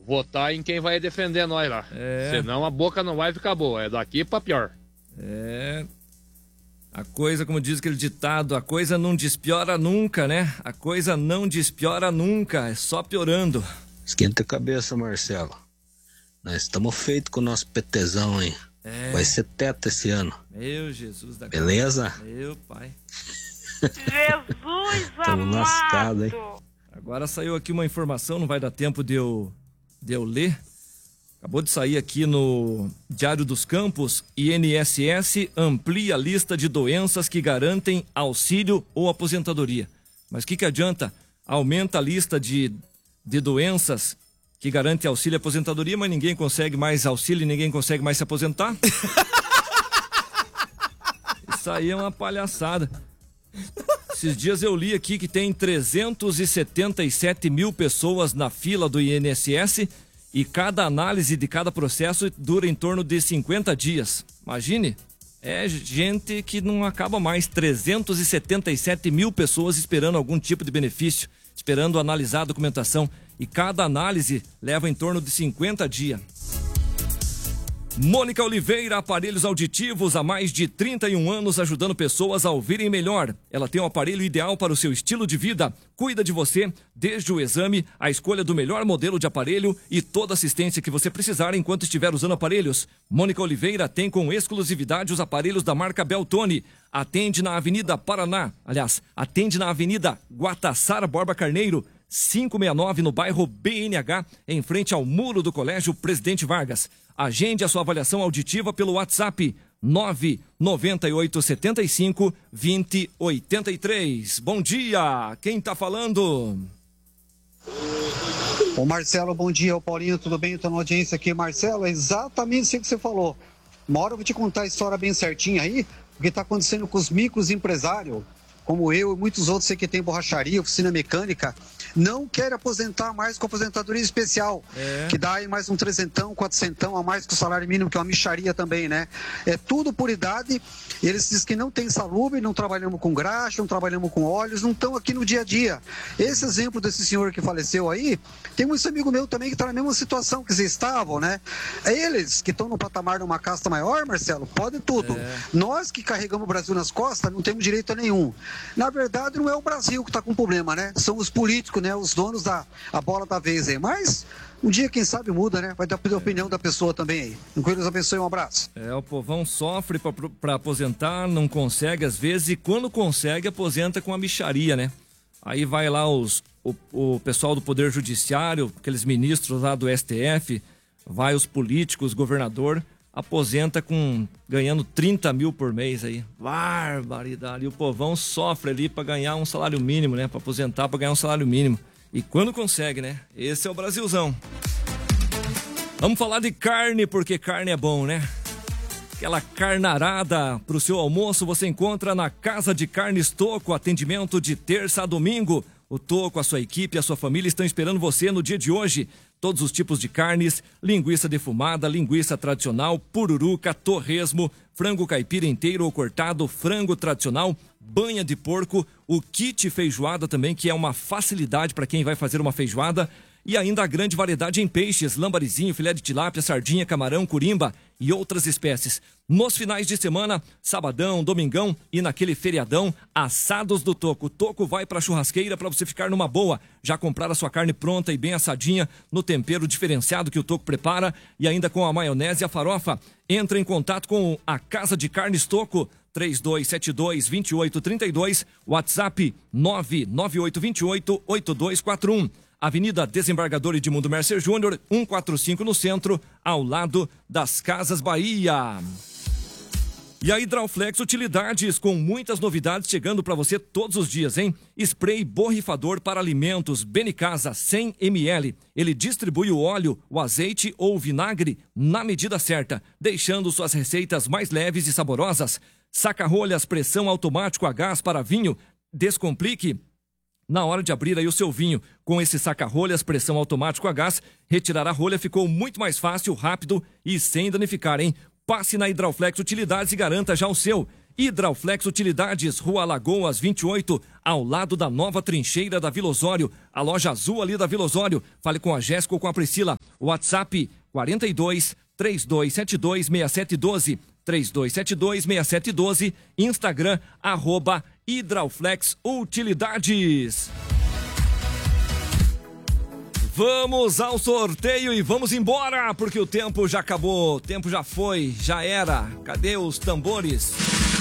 votar em quem vai defender nós lá. Senão a boca não vai ficar boa. É daqui pra pior. A coisa, como diz aquele ditado, a coisa não despiora nunca, né? A coisa não despiora nunca, é só piorando. Esquenta a cabeça, Marcelo. Nós estamos feitos com o nosso PTzão, hein? Vai ser teto esse ano. Meu Jesus da Beleza? Meu pai. Jesus Estamos lascados, hein? Agora saiu aqui uma informação, não vai dar tempo de eu ler. Acabou de sair aqui no Diário dos Campos. INSS amplia a lista de doenças que garantem auxílio ou aposentadoria. Mas o que adianta? Aumenta a lista de doenças que garante auxílio e aposentadoria, mas ninguém consegue mais auxílio e ninguém consegue mais se aposentar? Isso aí é uma palhaçada. Esses dias eu li aqui que tem 377 mil pessoas na fila do INSS e cada análise de cada processo dura em torno de 50 dias. Imagine, é gente que não acaba mais. 377 mil pessoas esperando algum tipo de benefício, esperando analisar a documentação. E cada análise leva em torno de 50 dias. Mônica Oliveira, aparelhos auditivos há mais de 31 anos ajudando pessoas a ouvirem melhor. Ela tem o aparelho ideal para o seu estilo de vida. Cuida de você, desde o exame, a escolha do melhor modelo de aparelho e toda assistência que você precisar enquanto estiver usando aparelhos. Mônica Oliveira tem com exclusividade os aparelhos da marca Beltone. Atende na Avenida Paraná, atende na Avenida Guatassara Borba Carneiro, 569 no bairro BNH, em frente ao muro do Colégio Presidente Vargas. Agende a sua avaliação auditiva pelo WhatsApp 99875 2083. Bom dia, quem tá falando? Ô Marcelo, bom dia. O Paulinho, tudo bem? Estou na audiência aqui. Marcelo, é exatamente isso que você falou. Uma hora eu vou te contar a história bem certinha aí, o que está acontecendo com os microempresários, como eu e muitos outros que tem borracharia, oficina mecânica, não querem aposentar mais com aposentadoria especial, que dá aí mais um 300, 400 a mais que o salário mínimo, que é uma mixaria também, né? É tudo por idade, e eles dizem que não tem salubre, não trabalhamos com graxa, não trabalhamos com óleos, não estão aqui no dia a dia. Esse exemplo desse senhor que faleceu aí, tem um amigo meu também que está na mesma situação que vocês estavam, né? Eles que estão no patamar de uma casta maior, Marcelo, podem tudo. Nós que carregamos o Brasil nas costas, não temos direito a nenhum. Na verdade, não é o Brasil que está com problema, né? São os políticos, né? Os donos da bola da vez aí. Mas um dia, quem sabe, muda, né? Vai dar a opinião da pessoa também aí. Que Deus abençoe, um abraço. O povão sofre para aposentar, não consegue às vezes, e quando consegue, aposenta com a mixaria, né? Aí vai lá o pessoal do Poder Judiciário, aqueles ministros lá do STF, vai os políticos, governador, aposenta ganhando 30 mil por mês aí. Barbaridade. E o povão sofre ali para ganhar um salário mínimo, né? Para aposentar, para ganhar um salário mínimo. E quando consegue, né? Esse é o Brasilzão. Vamos falar de carne, porque carne é bom, né? Aquela carnarada pro seu almoço você encontra na Casa de Carnes Toco, atendimento de terça a domingo. O Toco, a sua equipe e a sua família estão esperando você no dia de hoje. Todos os tipos de carnes, linguiça defumada, linguiça tradicional, pururuca, torresmo, frango caipira inteiro ou cortado, frango tradicional, banha de porco, o kit feijoada também, que é uma facilidade para quem vai fazer uma feijoada, e ainda a grande variedade em peixes, lambarizinho, filé de tilápia, sardinha, camarão, curimba e outras espécies. Nos finais de semana, sabadão, domingão e naquele feriadão, assados do Toco. O Toco vai pra churrasqueira para você ficar numa boa. Já comprar a sua carne pronta e bem assadinha no tempero diferenciado que o Toco prepara e ainda com a maionese e a farofa. Entra em contato com a Casa de Carnes Toco, 3272-2832, WhatsApp 99828-8241. Avenida Desembargador Edmundo Mercer Júnior, 145 no centro, ao lado das Casas Bahia. E a Hidrauflex Utilidades, com muitas novidades chegando para você todos os dias, hein? Spray borrifador para alimentos, Benicasa, 100 ml. Ele distribui o óleo, o azeite ou o vinagre na medida certa, deixando suas receitas mais leves e saborosas. Saca-rolhas, pressão automático a gás para vinho, descomplique na hora de abrir aí o seu vinho. Com esse saca-rolhas, pressão automático a gás, retirar a rolha ficou muito mais fácil, rápido e sem danificar, hein? Passe na Hidrauflex Utilidades e garanta já o seu. Hidrauflex Utilidades, Rua Lagoas 28, ao lado da nova trincheira da Vila Osório. A loja azul ali da Vila Osório. Fale com a Jéssica ou com a Priscila. WhatsApp 42 3272 6712. 3272-6712, Instagram, @Hidrauflex Utilidades. Vamos ao sorteio e vamos embora, porque o tempo já acabou, o tempo já foi, já era. Cadê os tambores?